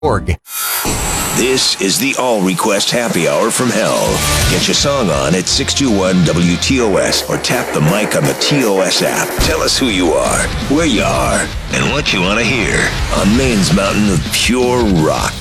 Org. This is the All Request Happy Hour from Hell. Get your song on at 621-WTOS or tap the mic on the TOS app. Tell us who you are, where you are, and what you want to hear on Maine's mountain of pure rock.